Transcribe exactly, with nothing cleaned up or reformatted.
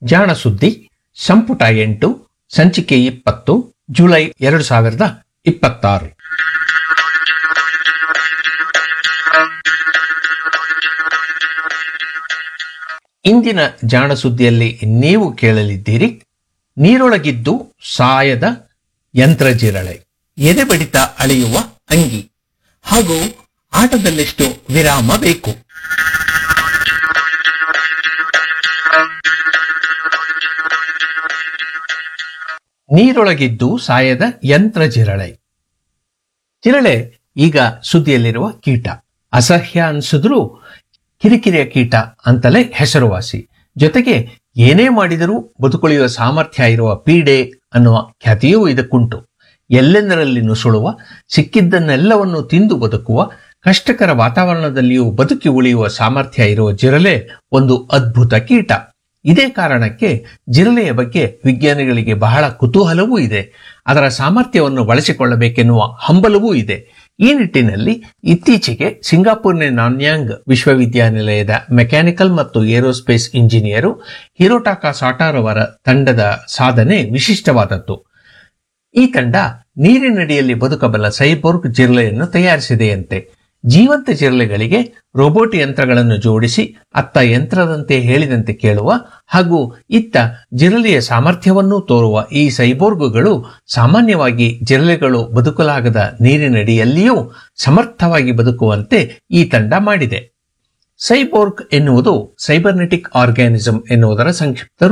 ಜಾಣ ಸುದ್ದಿ ಸಂಪುಟ ಎಂಟು ಸಂಚಿಕೆ ಇಪ್ಪತ್ತು ಜುಲೈ ಎರಡು ಸಾವಿರದ ಇಪ್ಪತ್ತಾರು. ಇಂದಿನ ಜಾಣ ಸುದ್ದಿಯಲ್ಲಿ ನೀವು ಕೇಳಲಿದ್ದೀರಿ, ನೀರೊಳಗಿದ್ದು ಸಾಯದ ಯಂತ್ರಜಿರಳೆ, ಎದೆ ಬಡಿತ ಅಳೆಯುವ ಅಂಗಿ ಹಾಗೂ ಆಟದಲ್ಲೆಷ್ಟು ವಿರಾಮ ಬೇಕು. ನೀರೊಳಗಿದ್ದು ಸಾಯದ ಯಂತ್ರ ಜಿರಳೆ. ಜಿರಳೆ ಈಗ ಸುದ್ದಿಯಲ್ಲಿರುವ ಕೀಟ. ಅಸಹ್ಯ ಅನ್ಸಿದ್ರೂ ಕಿರಿಕಿರಿಯ ಕೀಟ ಅಂತಲೇ ಹೆಸರುವಾಸಿ. ಜೊತೆಗೆ ಏನೇ ಮಾಡಿದರೂ ಬದುಕುಳಿಯುವ ಸಾಮರ್ಥ್ಯ ಇರುವ ಪೀಡೆ ಅನ್ನುವ ಖ್ಯಾತಿಯೂ ಇದಕ್ಕುಂಟು. ಎಲ್ಲೆಂದರಲ್ಲಿ ನುಸುಳುವ, ಸಿಕ್ಕಿದ್ದನ್ನೆಲ್ಲವನ್ನು ತಿಂದು ಬದುಕುವ, ಕಷ್ಟಕರ ವಾತಾವರಣದಲ್ಲಿಯೂ ಬದುಕಿ ಉಳಿಯುವ ಸಾಮರ್ಥ್ಯ ಇರುವ ಜಿರಳೆ ಒಂದು ಅದ್ಭುತ ಕೀಟ. ಇದೇ ಕಾರಣಕ್ಕೆ ಜಿರಳೆಯ ಬಗ್ಗೆ ವಿಜ್ಞಾನಿಗಳಿಗೆ ಬಹಳ ಕುತೂಹಲವೂ ಇದೆ. ಅದರ ಸಾಮರ್ಥ್ಯವನ್ನು ಬಳಸಿಕೊಳ್ಳಬೇಕೆನ್ನುವ ಹಂಬಲವೂ ಇದೆ. ಈ ನಿಟ್ಟಿನಲ್ಲಿ ಇತ್ತೀಚೆಗೆ ಸಿಂಗಾಪುರ್ನ ನಾನ್ಯಾಂಗ್ ವಿಶ್ವವಿದ್ಯಾನಿಲಯದ ಮೆಕ್ಯಾನಿಕಲ್ ಮತ್ತು ಏರೋಸ್ಪೇಸ್ ಇಂಜಿನಿಯರು ಹಿರೋಟಾಕಾ ಸಾಟಾರ್ ಅವರ ತಂಡದ ಸಾಧನೆ ವಿಶಿಷ್ಟವಾದದ್ದು. ಈ ತಂಡ ನೀರಿನಡಿಯಲ್ಲಿ ಬದುಕಬಲ್ಲ ಸೈಬೋರ್ಗ್ ಜಿರಳೆಯನ್ನು ತಯಾರಿಸಿದೆಯಂತೆ. ಜೀವಂತ ಜಿರಳೆಗಳಿಗೆ ರೋಬೋಟ್ ಯಂತ್ರಗಳನ್ನು ಜೋಡಿಸಿ ಅತ್ತ ಯಂತ್ರದಂತೆ ಹೇಳಿದಂತೆ ಕೇಳುವ ಹಾಗೂ ಇತ್ತ ಜಿರಳೆಯ ಸಾಮರ್ಥ್ಯವನ್ನೂ ತೋರುವ ಈ ಸೈಬೋರ್ಗುಗಳು ಸಾಮಾನ್ಯವಾಗಿ ಜಿರಳೆಗಳು ಬದುಕಲಾಗದ ನೀರಿನಡಿಯಲ್ಲಿಯೂ ಸಮರ್ಥವಾಗಿ ಬದುಕುವಂತೆ ಈ ತಂಡ ಮಾಡಿದೆ. ಸೈಬೋರ್ಗ್ ಎನ್ನುವುದು ಸೈಬರ್ನೆಟಿಕ್ ಆರ್ಗ್ಯಾನಿಸಂ ಎನ್ನುವುದರ ಸಂಕ್ಷಿಪ್ತ